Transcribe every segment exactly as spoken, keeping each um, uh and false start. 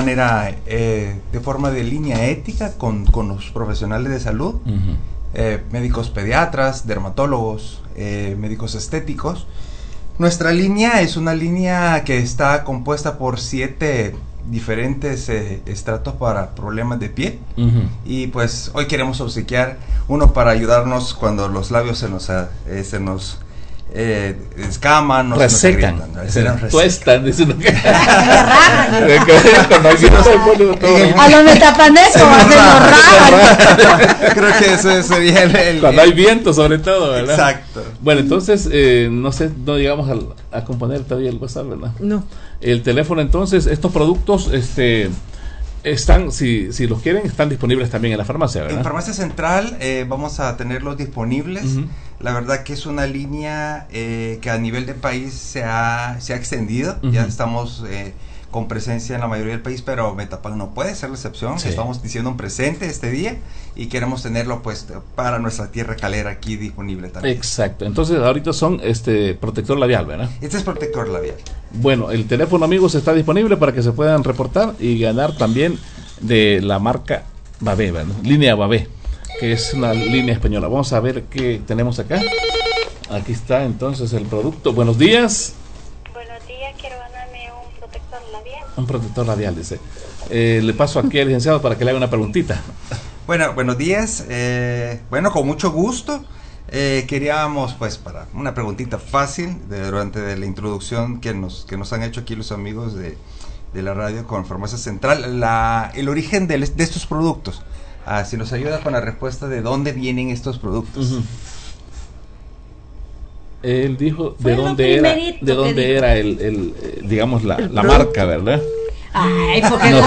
manera, eh, de forma de línea ética con, con los profesionales de salud, uh-huh. eh, médicos pediatras, dermatólogos, eh, médicos estéticos. Nuestra línea es una línea que está compuesta por siete diferentes eh, estratos para problemas de piel, uh-huh. y pues hoy queremos obsequiar uno para ayudarnos cuando los labios se nos, eh, se nos Eh, escaman, no resecan, se nos tuestan, dicen que a lo metapaneco, se nos rajan. Creo que eso sería el, el, cuando hay viento, sobre todo, ¿verdad? Exacto. Bueno, entonces, eh, no sé, no llegamos a, a componer todavía el WhatsApp, ¿verdad? No. El teléfono, entonces, estos productos, este. Están, si, si los quieren, están disponibles también en la farmacia, ¿verdad? En Farmacia Central eh, vamos a tenerlos disponibles. Uh-huh. La verdad que es una línea eh, que a nivel de país se ha, se ha extendido. Uh-huh. Ya estamos eh, con presencia en la mayoría del país, pero Metapan no puede ser la excepción. Sí. Estamos diciendo un presente este día y queremos tenerlo pues para nuestra tierra calera aquí disponible también. Exacto. Entonces ahorita son este protector labial, ¿verdad? Este es protector labial. Bueno, el teléfono, amigos, está disponible para que se puedan reportar y ganar también de la marca Babé, ¿verdad? Línea Babé, que es una línea española. Vamos a ver qué tenemos acá. Aquí está entonces el producto. Buenos días. Buenos días, quiero ganarme un protector labial. Un protector labial, dice. Eh, le paso aquí al licenciado para que le haga una preguntita. Bueno, buenos días. Eh, bueno, con mucho gusto. Eh, queríamos, pues, para una preguntita fácil de, durante de la introducción que nos que nos han hecho aquí los amigos de, de la radio con Farmacia Central, la, el origen de, de estos productos. Ah, si nos ayuda con la respuesta de dónde vienen estos productos. Uh-huh. Él dijo de dónde era, de dónde era el, el, el, digamos, la, el la marca, ¿verdad? Ay, porque no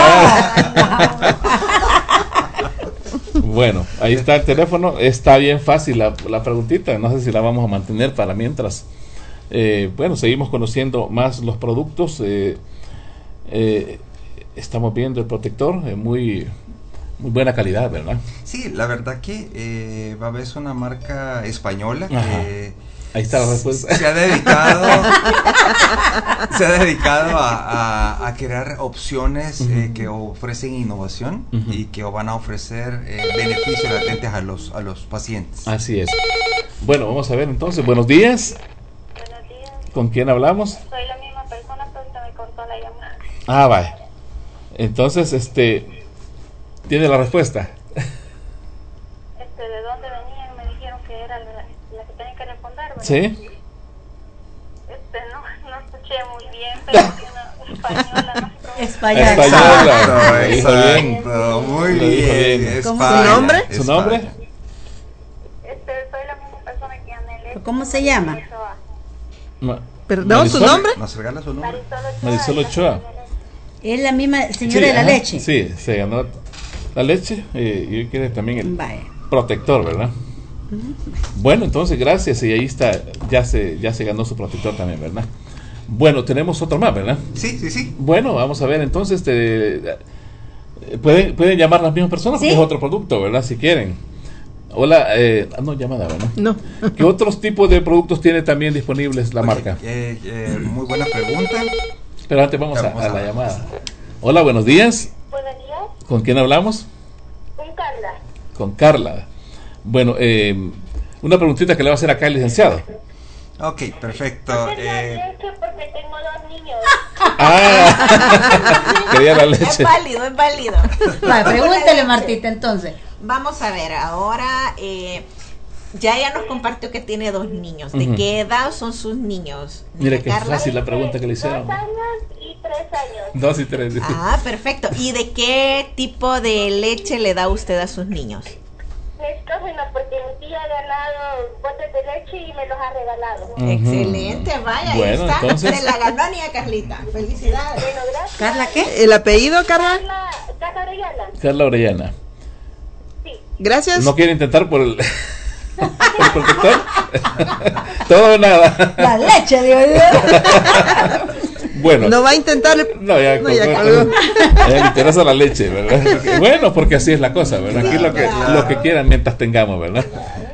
Bueno, ahí está el teléfono. Está bien fácil la, la preguntita. No sé si la vamos a mantener para mientras. Eh, bueno, seguimos conociendo más los productos. Eh, eh, estamos viendo el protector, eh, muy muy buena calidad, ¿verdad? Sí, la verdad que eh, Babé es una marca española que ahí está la respuesta. Se ha dedicado se ha dedicado a, a, a crear opciones uh-huh. eh, que ofrecen innovación uh-huh. y que van a ofrecer eh, beneficios latentes a los a los pacientes. Así es. Bueno, vamos a ver entonces. Buenos días. Buenos días. ¿Con quién hablamos? Soy la misma persona, pero ahorita me cortó la llamada. Ah, vaya. Entonces, este, ¿tiene la respuesta? Este, ¿de dónde venían? Me dijeron que era la, la que tenía que responder, ¿verdad? Sí. Este, no, no escuché muy bien, pero es una española, ¿no? Española. Española. Exacto, muy bien. bien. ¿Cómo su nombre? ¿Su nombre? Este, soy la misma persona que Anel. ¿Cómo se llama? Ma- ¿Perdón, Marisol, su nombre? ¿Nos regala su nombre? Marisol Ochoa. Es la misma señora Sí, de la ajá, leche. Sí, se ganó la leche eh, y hoy quiere también el Vaya. protector, ¿verdad? Uh-huh. Bueno, entonces gracias, y ahí está, ya se ya se ganó su protector también, ¿verdad? Bueno, tenemos otro más, ¿verdad? Sí, sí, sí. Bueno, vamos a ver entonces, te, pueden pueden llamar las mismas personas, porque ¿Sí? es otro producto, ¿verdad? Si quieren. Hola, eh, no, llamada, ¿verdad? No. ¿Qué otros tipos de productos tiene también disponibles la Okay, marca? Eh, eh, muy buena pregunta. Pero antes vamos, Vamos a, a a la ver. llamada. Hola, buenos días. Buenos días, ¿Con quién hablamos? con Carla. Con Carla. Bueno, eh, una preguntita que le va a hacer acá el licenciado. Ok, perfecto. No quería Eh, leche porque tengo dos niños. Ah, quería la leche. Es válido, es válido. Vale, pregúntale, Martita, entonces. Vamos a ver, ahora eh, ya ella nos compartió que tiene dos niños. ¿De Ujú. qué edad son sus niños? Mire qué Carla. fácil la pregunta que le hicieron. Dos años y tres años. Dos y tres. Ah, perfecto. ¿Y de qué tipo de leche le da usted a sus niños? Escógeno porque mi tía ha ganado botes de leche y me los ha regalado. Ujú. Excelente, vaya, Bueno, ahí está. entonces- Se la ganó a niña Carlita. Felicidades. Bueno, gracias. ¿Carla qué? ¿El apellido, Carla? Carla, Carla Orellana. Carla Orellana. Sí. Gracias. ¿No quiere intentar por el, por el protector? Todo o nada. La leche, digo yo. Bueno. No va a intentar. No, ya, No, ya colgó. colgó. Eh, le interesa la leche, ¿verdad? Bueno, porque así es la cosa, ¿verdad? Aquí lo que, lo que quieran mientras tengamos, ¿verdad?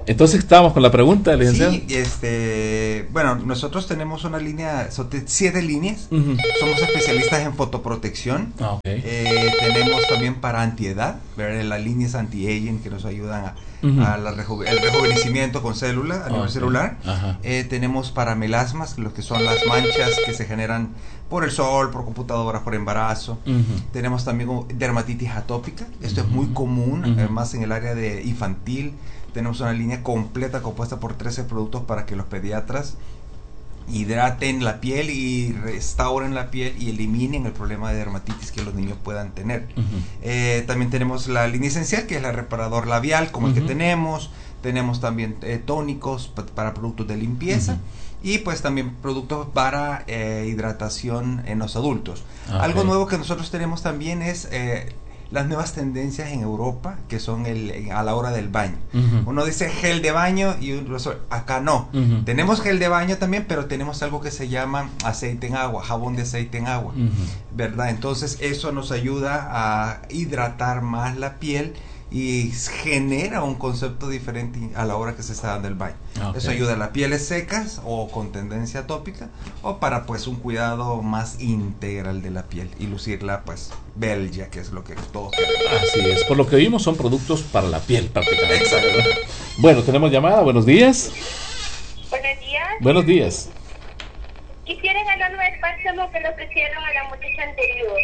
Entonces estábamos con la pregunta, licenciado. Sí, este, bueno, nosotros tenemos una línea, son te- siete líneas. Uh-huh. Somos especialistas en fotoprotección. Ah, ok. Eh, tenemos también para antiedad, ¿verdad? Las líneas anti-aging que nos ayudan a, Uh-huh. a la reju- el rejuvenecimiento con célula, a nivel Ok. celular. Ajá. Eh, tenemos para melasmas, lo que son las manchas que se generan por el sol, por computadoras, por embarazo. Uh-huh. Tenemos también uh, dermatitis atópica. Esto Uh-huh. es muy común, Uh-huh. eh, más en el área de infantil. Tenemos una línea completa compuesta por trece productos para que los pediatras hidraten la piel y restauren la piel y eliminen el problema de dermatitis que los niños puedan tener. Uh-huh. Eh, también tenemos la línea esencial, que es el reparador labial, como Uh-huh. el que tenemos. Tenemos también eh, tónicos pa- para productos de limpieza. Uh-huh. Y pues también productos para eh, hidratación en los adultos. Okay. Algo nuevo que nosotros tenemos también es eh, las nuevas tendencias en Europa, que son el, a la hora del baño. Uh-huh. Uno dice gel de baño y uno, acá no. Uh-huh. Tenemos gel de baño también, pero tenemos algo que se llama aceite en agua, jabón de aceite en agua, Uh-huh. ¿verdad? Entonces eso nos ayuda a hidratar más la piel y genera un concepto diferente a la hora que se está dando el baño. Okay. Eso ayuda a las pieles secas o con tendencia atópica, o para pues un cuidado más integral de la piel y lucirla pues bella, que es lo que todos queremos. Así es, por lo que vimos son productos para la piel prácticamente. Exacto. ¿Verdad? Bueno, tenemos llamada, buenos días. Buenos días. Buenos días. Quisiera ganarme el bálsamo que le ofrecieron a la muchacha anterior.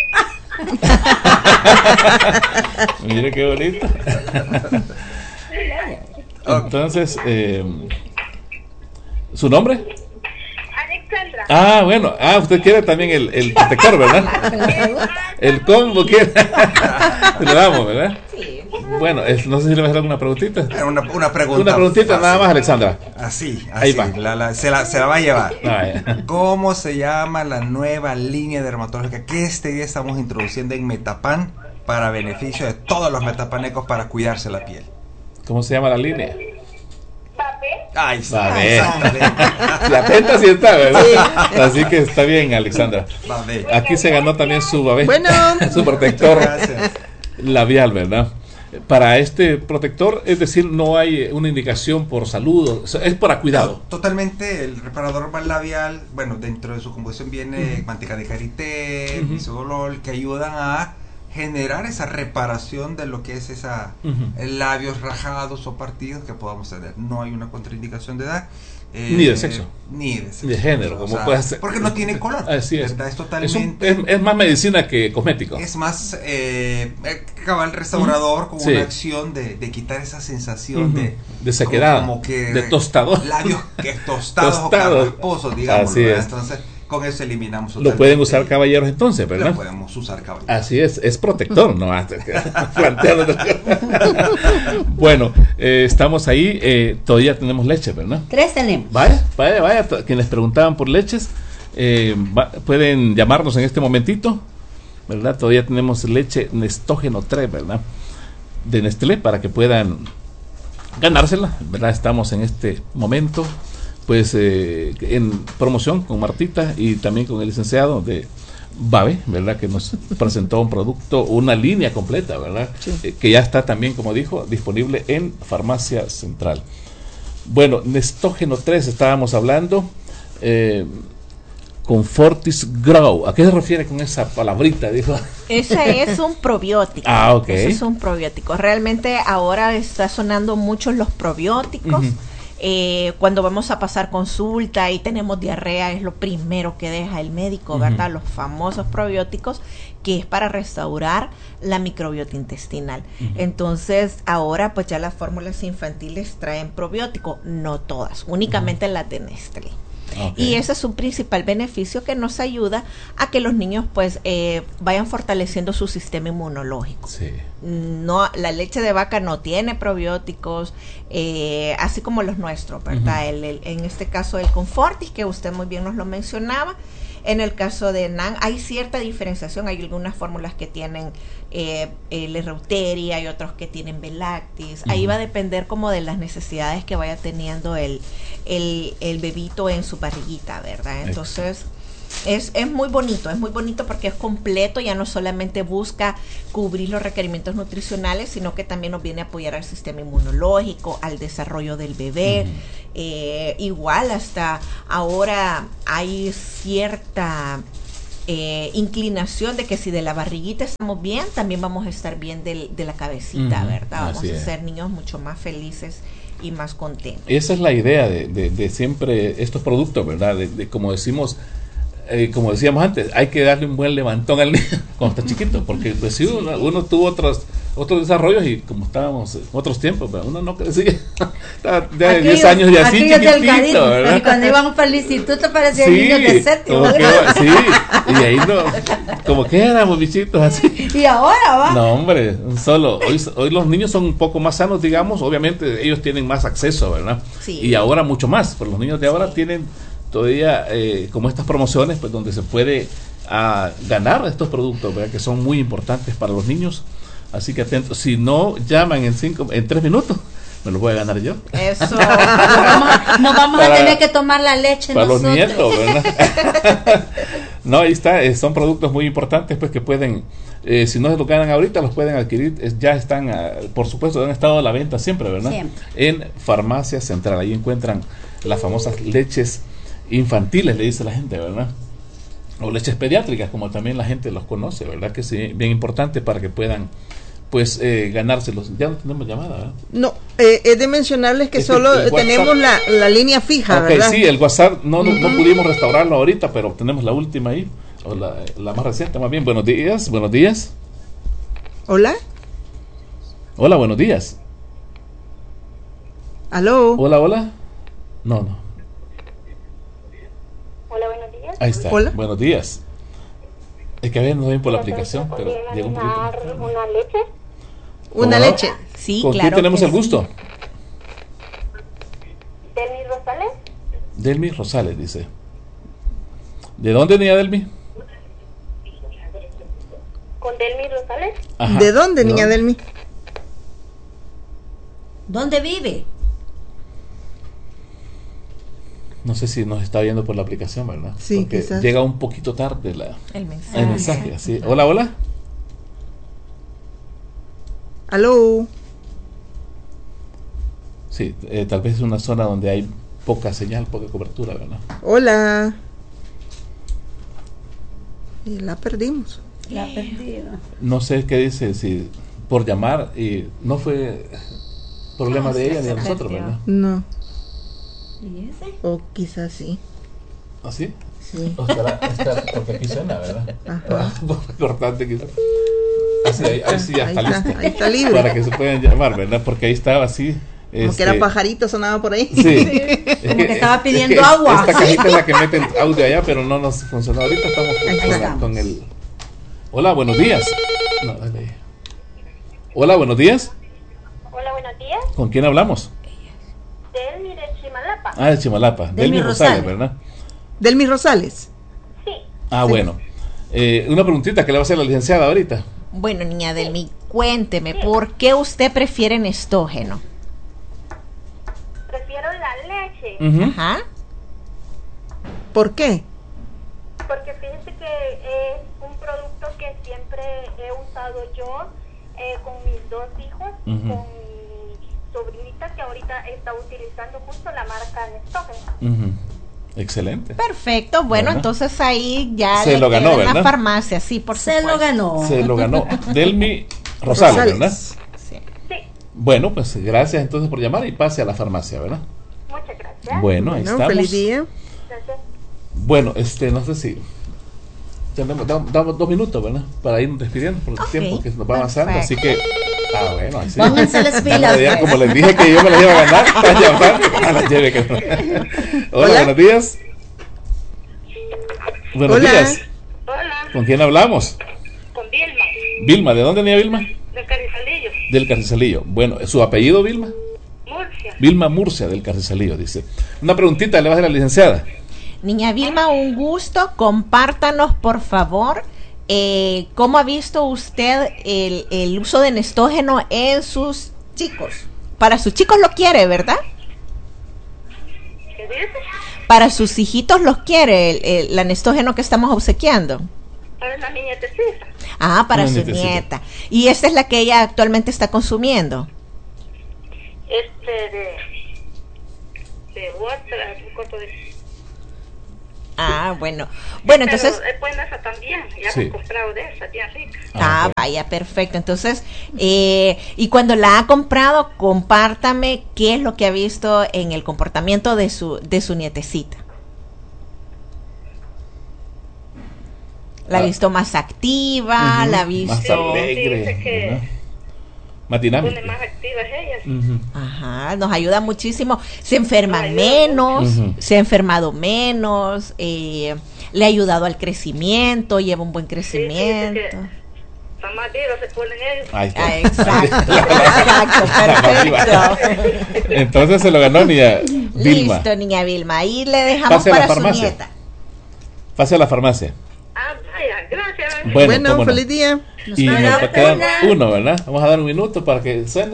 Mire qué bonito. Entonces, eh, ¿su nombre? Alexandra. Ah, bueno, ah, usted quiere también el, el protector, ¿verdad? El combo quiere. Le damos, ¿verdad? Sí. Bueno, es- no sé si le vas a hacer alguna preguntita. Una, una pregunta. Una preguntita fácil. nada más, Alexandra. Así, Ahí así, va. la- la- se, la, se la va a llevar. Ah, ya. ¿Cómo se llama la nueva línea dermatológica que este día estamos introduciendo en Metapan para beneficio de todos los metapanecos para cuidarse la piel? ¿Cómo se llama la línea? Papel. Ay, sí, Va a ver. exactamente. La atenta sí está, ¿verdad? Así que está bien, Alexandra. Va a ver. Aquí se ganó también su babé, Bueno. su protector Gracias. labial, ¿verdad? Para este protector, es decir, no hay una indicación por salud, o sea, es para cuidado. Totalmente, el reparador labial, bueno, dentro de su composición viene Ujú. manteca de karité, Ujú. bisobolol, que ayudan a generar esa reparación de lo que es esa Ujú. eh, labios rajados o partidos que podamos tener. No hay una contraindicación de edad. eh, Ni de sexo. Ni de sexo. De género, O como sea, puede ser. Porque no tiene color. Así es. ¿verdad? Es Es, un- totalmente... es, es más medicina que cosmético. Es más eh, eh, cabal restaurador con Sí. una acción de, de quitar esa sensación Ujú. de, De sequedad, como que de tostador. labios que tostados, Tostados. o carrasposos, digamos. Así ¿verdad? es. Entonces con eso eliminamos Lo pueden usar caballeros entonces, Lo ¿verdad? podemos usar cabal. Así es, es protector, no antes que planteando. Bueno, eh, estamos ahí, eh, todavía tenemos leche, ¿verdad? Tres tenemos. Vaya, vaya, vaya, to- quienes preguntaban por leches, eh, va- pueden llamarnos en este momentito, ¿verdad? Todavía tenemos leche Nestógeno tres, ¿verdad? De Nestlé para que puedan ganársela, ¿verdad? Estamos en este momento, pues, eh, en promoción con Martita y también con el licenciado de Babe, ¿verdad? Que nos presentó un producto, una línea completa, ¿verdad? Sí. Eh, que ya está también, como dijo, disponible en Farmacia Central. Bueno, Nestógeno tres estábamos hablando, eh, con Fortis Grow. ¿A qué se refiere con esa palabrita? Dijo. Ese es un probiótico. Ah, ok. Ese es un probiótico. Realmente ahora está sonando mucho los probióticos. Ujú. Eh, cuando vamos a pasar consulta y tenemos diarrea, es lo primero que deja el médico, ¿verdad? Ujú. Los famosos probióticos, que es para restaurar la microbiota intestinal. Ujú. Entonces, ahora pues ya las fórmulas infantiles traen probiótico, no todas, únicamente las de Nestlé. Ok. Y ese es un principal beneficio que nos ayuda a que los niños pues eh, vayan fortaleciendo su sistema inmunológico. Sí. No, la leche de vaca no tiene probióticos, eh, así como los nuestros, ¿verdad? Ujú. El- el- en este caso el Confortis, que usted muy bien nos lo mencionaba. En el caso de Nan hay cierta diferenciación, hay algunas fórmulas que tienen eh, el Reuteria, hay otros que tienen Belactis. Ahí Ujú. va a depender como de las necesidades que vaya teniendo el, el, el bebito en su barriguita, ¿verdad? Entonces, Es, es muy bonito, es muy bonito porque es completo, ya no solamente busca cubrir los requerimientos nutricionales, sino que también nos viene a apoyar al sistema inmunológico, al desarrollo del bebé. Uh-huh. eh, igual hasta ahora hay cierta eh, inclinación de que si de la barriguita estamos bien, también vamos a estar bien del, de la cabecita, uh-huh. ¿verdad? Vamos Así a ser es. niños mucho más felices y más contentos. Esa es la idea de, de, de siempre estos productos, ¿verdad? De, de como decimos, Eh, como decíamos antes, hay que darle un buen levantón al niño cuando está chiquito, porque pues, sí, uno, uno tuvo otros otros desarrollos y como estábamos en otros tiempos, pero uno no crecía, estaba de diez años y así chiquitito, ¿verdad? Y cuando íbamos para el instituto parecía sí, niños de séptimo. Sí, y ahí no, como que éramos bichitos así. Y ahora va. No, hombre, solo, hoy, hoy los niños son un poco más sanos, digamos, obviamente ellos tienen más acceso, ¿verdad? Sí. Y ahora mucho más, porque los niños de ahora sí. tienen todavía eh, como estas promociones pues donde se puede uh, ganar estos productos, ¿verdad? Que son muy importantes para los niños, así que atentos, si no llaman en cinco en tres minutos me los voy a ganar yo. Eso. Nos vamos, nos vamos para, a tener que tomar la leche para nosotros. Los nietos, ¿verdad? No, ahí está, eh, son productos muy importantes pues que pueden, eh, si no se lo ganan ahorita, los pueden adquirir, eh, ya están, uh, por supuesto, han estado a la venta siempre, ¿verdad? Siempre. En Farmacia Central, ahí encuentran las famosas leches infantiles, le dice la gente, ¿verdad? O leches pediátricas, como también la gente los conoce, ¿verdad? Que es bien importante para que puedan, pues, eh, ganárselos. Ya no tenemos llamada, ¿verdad? No, eh, es de mencionarles que este, solo tenemos la, la línea fija, okay, ¿verdad? Sí, el WhatsApp no, uh-huh. no pudimos restaurarlo ahorita, pero tenemos la última ahí, o la, la más reciente, más bien. Buenos días, buenos días. Hola. Hola, buenos días. Aló. Hola, hola. No, no. Hola, buenos días. Ahí está. Hola. Buenos días. Es que a veces no ven por la aplicación, pero llega un poquito. ¿Una leche? Una no? leche. Sí, ¿Con claro. quién tenemos que el gusto? ¿Delmi Rosales? Delmi Rosales, dice. ¿De dónde niña Delmi? ¿Con Delmi Rosales? Ajá. ¿De dónde, niña ¿No? Delmi? ¿Dónde vive? No sé si nos está viendo por la aplicación, ¿verdad? Sí, porque quizás. llega un poquito tarde la, el mensaje. el mensaje. ¿Sí? Hola, hola. Aló. Sí, eh, tal vez es una zona donde hay poca señal, poca cobertura, ¿verdad? Hola. Y la perdimos. La perdido. No sé qué dice, si por llamar, y no fue problema No, de sí, ella ni de se nosotros, perdió. ¿verdad? No. ¿Y ese? O quizás sí. ¿Ah, sí? Sí. O estará, estará, porque aquí suena, ¿verdad? Ajá. Un poco cortante quizás. Ah, sí, ahí, ahí sí ya Ahí está, está, listo. ahí está libre. Para que se puedan llamar, ¿verdad? Porque ahí estaba así. Como este, que era pajarito, sonaba por ahí. Sí. Es Como que estaba pidiendo es que agua. Esta cajita es la que mete el audio allá, pero no nos funcionó. Ahorita estamos con, Ahí con, estamos. con el... Hola, buenos días. No, dale. Hola, buenos días. Hola, buenos días. ¿Con quién hablamos? Delmi de Chimalapa. Ah, de Chimalapa. Delmi Delmi Rosales, Rosales. ¿verdad? Delmi Rosales. Sí. Ah, Sí. bueno. Eh, una preguntita que le va a hacer la licenciada ahorita. Bueno, niña Delmi, cuénteme, ¿por qué usted prefiere Nestógeno? Prefiero la leche. Ujú. Ajá. ¿Por qué? Porque fíjense que es un producto que siempre he usado yo eh, con mis dos hijos, Ujú. con mi sobrinita que ahorita está utilizando justo la marca Nestógeno. Ujú. Excelente. Perfecto, bueno, ¿Verdad? entonces ahí ya Se le lo ganó, queda en la ¿verdad? farmacia, sí, por Se supuesto. lo ganó. Se lo ganó. Delmi Rosales, Rosales. ¿verdad? Sí. Sí, Bueno, pues gracias entonces por llamar y pase a la farmacia, ¿verdad? muchas gracias. Bueno, ahí Bueno, estamos. feliz día. Gracias. Bueno, este, no sé si tenemos, dam- damos dos minutos, ¿verdad? Para irnos despidiendo por el Ok, tiempo que nos va avanzando, así perfecto. que, ah, bueno, así. Pónganse las Ya pilas, me digan, pues. como les dije que yo me la iba a ganar, a llamar, a la lleve que no. Hola, Hola. buenos días. Buenos Hola. días. Hola, ¿Con quién hablamos? con Vilma, Vilma, ¿de dónde venía Vilma? de Carrizalillo, Del Carrizalillo. Bueno, ¿su apellido, Vilma? Murcia. Vilma Murcia, del Carrizalillo, dice. Una preguntita le va a hacer a la licenciada. Niña Vilma, un gusto. Compártanos, por favor, eh, cómo ha visto usted el, el uso de Nestógeno en sus chicos. Para sus chicos lo quiere, ¿verdad? ¿Qué dice? para sus hijitos los quiere el, el anestógeno que estamos obsequiando. Para la nietecita. Ah, para Una su nietecita. nieta. ¿Y esta es la que ella actualmente está consumiendo? Este de... de otra, un corto de... Ah, bueno. Bueno, entonces... Pero es buena esa también, ya Sí. hemos comprado de esa, bien rica. Ah, ok. vaya, perfecto. Entonces, eh, y cuando la ha comprado, compártame qué es lo que ha visto en el comportamiento de su, de su nietecita. La ha Ah. visto más activa, Ujú, la ha más visto... alegre, Sí, dice que- ¿verdad? Más dinámica. Pone más activas ellas. Ujú. Ajá, nos ayuda muchísimo. Se enferma Nos ayuda menos, mucho. se ha enfermado menos, eh, le ha ayudado al crecimiento, lleva un buen Sí, dice crecimiento. que para más viros se ponen ellos. Ahí está. Ah, exacto, La perfecto. Entonces se lo ganó niña Vilma. Listo, niña Vilma. Ahí le dejamos Pase a la para su farmacia. nieta. Pase a la farmacia. Ah, vaya, gracias. Bueno, Bueno, cómo no. feliz día. Y Nos nos queda queda una. uno, ¿verdad? Vamos a dar un minuto para que suene.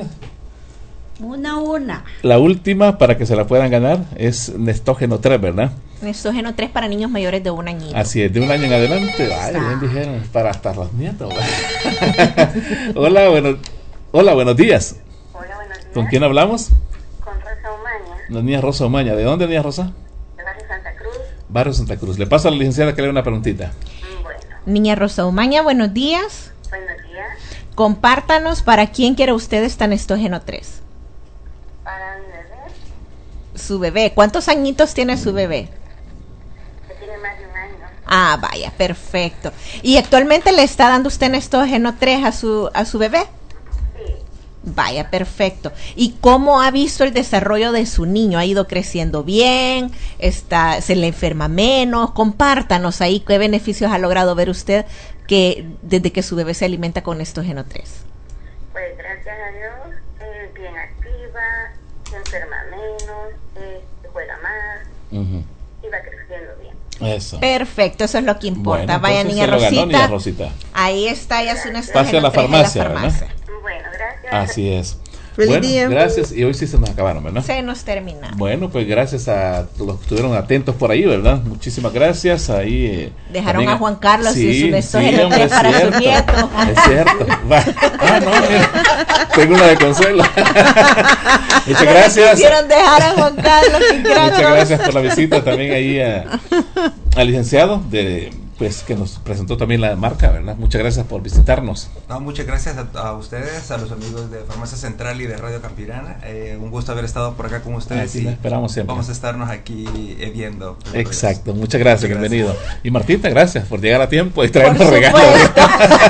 Una, una. La última para que se la puedan ganar es Nestógeno tres, ¿verdad? Nestógeno tres para niños mayores de un añito. Así es, de un año en adelante. Ay, bien dijeron, para hasta los nietos. ¿verdad? Hola, bueno, hola, buenos días. Hola, buenos días. ¿Con quién hablamos? Con Rosa Umaña, La niña Rosa Omaña. ¿De dónde, niña Rosa? de Barrio Santa Cruz. Barrio Santa Cruz. Le paso a la licenciada que le dé una preguntita. Mm, Bueno, Niña Rosa Umaña, buenos días. buenos días. Compártanos para quién quiere usted esta Nestógeno tres. Para mi bebé, Su bebé. ¿Cuántos añitos tiene su bebé? que tiene más de un año. Ah, vaya, perfecto. ¿Y actualmente le está dando usted Nestógeno tres a su, a su bebé? Sí. Vaya, perfecto. ¿Y cómo ha visto el desarrollo de su niño? ¿Ha ido creciendo bien? Está, ¿se le enferma menos? Compártanos ahí qué beneficios ha logrado ver usted que desde que su bebé se alimenta con Nestógeno tres. Pues gracias a Dios, es bien activa, se enferma menos, eh, juega más Ujú. y va creciendo bien. Eso. Perfecto, eso es lo que importa. Bueno, Vaya, entonces niña se lo ganó, Rosita. niña Rosita. Ahí está ya su Nestógeno Pase a la tres en farmacia, ¿verdad? Bueno, gracias. Así es. Feliz bueno, día. gracias. Y hoy sí se nos acabaron, ¿verdad? Se nos termina. Bueno, pues gracias a los que estuvieron atentos por ahí, ¿verdad? Muchísimas gracias. Ahí eh, Dejaron también a Juan Carlos y su Nestógeno sí, hombre, tres para es su cierto, nieto. Es cierto. Va. Ah, no, mira. Tengo una de consuelo. Muchas No le gracias. quisieron dejar a Juan Carlos. qué Muchas grato. gracias por la visita también ahí a- al licenciado de pues que nos presentó también la marca, ¿verdad? Muchas gracias por visitarnos. No, muchas gracias a, a ustedes, a los amigos de Farmacia Central y de Radio Campirana. Eh, un gusto haber estado por acá con ustedes. Aquí y la esperamos siempre. Vamos a estarnos aquí eh, viendo. Exacto, muchas gracias, Muchas bienvenido. Y Martita, gracias por llegar a tiempo y traernos Por regalos. supuesto.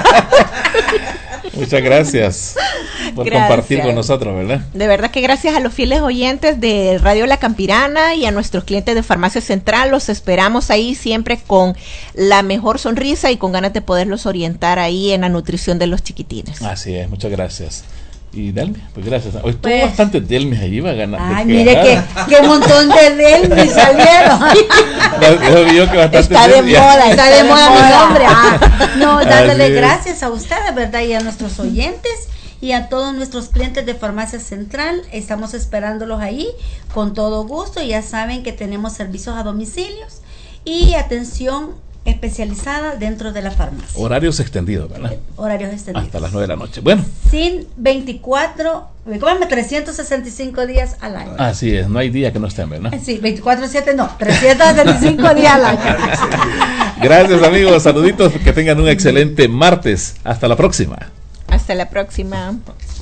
Muchas gracias por Gracias. compartir con nosotros, ¿verdad? De verdad que gracias a los fieles oyentes de Radio La Campirana y a nuestros clientes de Farmacia Central, los esperamos ahí siempre con la mejor sonrisa y con ganas de poderlos orientar ahí en la nutrición de los chiquitines. Así es, muchas gracias. Y Delmi, pues gracias. Hoy tuvo Pues- bastante Delmi allí, va a ganar. Ay, de mire que, ganar. que un montón de Delmi salieron. Yo vi yo que bastante Está de Delmi. moda, Está de moda mi nombre. Ah, no, Así dándole es. gracias a ustedes, ¿verdad? Y a nuestros oyentes y a todos nuestros clientes de Farmacia Central. Estamos esperándolos ahí con todo gusto. Ya saben que tenemos servicios a domicilios y atención especializada dentro de la farmacia. Horarios extendidos, ¿verdad? Horarios extendidos. Hasta las nueve de la noche. Bueno, Sin veinticuatro, ¿cómo? trescientos sesenta y cinco días al año. así es, no hay día que no estén, ¿verdad? Sí, veinticuatro siete no, trescientos sesenta y cinco días al año. Gracias, amigos. Saluditos. Que tengan un excelente martes. Hasta la próxima. Hasta la próxima.